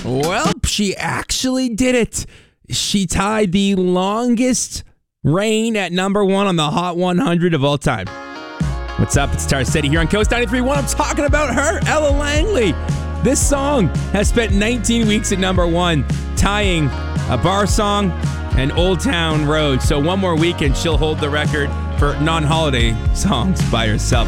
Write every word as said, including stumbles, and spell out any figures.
Well, she actually did it. She tied the longest reign at number one on the Hot one hundred of all time. What's up? It's Tar City here on Coast ninety-three point one. I'm talking about her, Ella Langley. This song has spent nineteen weeks at number one, tying a bar song and Old Town Road. So one more week and she'll hold the record for non-holiday songs by herself.